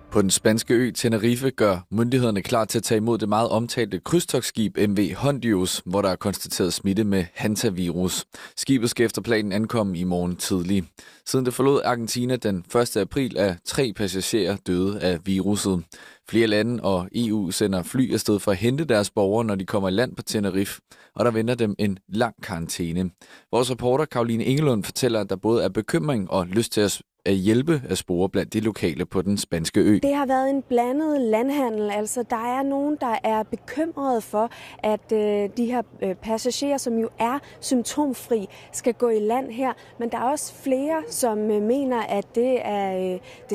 På den spanske ø Tenerife gør myndighederne klar til at tage imod det meget omtalte krydstogtskib MV Hondius, hvor der er konstateret smitte med hantavirus. Skibet skal efter planen ankomme i morgen tidlig. Siden det forlod Argentina den 1. april er 3 passagerer døde af viruset. Flere lande og EU sender fly afsted for at hente deres borgere, når de kommer i land på Tenerife, og der venter dem en lang karantæne. Vores reporter Caroline Engelund fortæller, at der både er bekymring og lyst til at hjælpe at spore blandt de lokale på den spanske ø. Det har været en blandet landhandel. Altså, der er nogen, der er bekymrede for, at de her passagerer, som jo er symptomfri, skal gå i land her. Men der er også flere, som mener, at det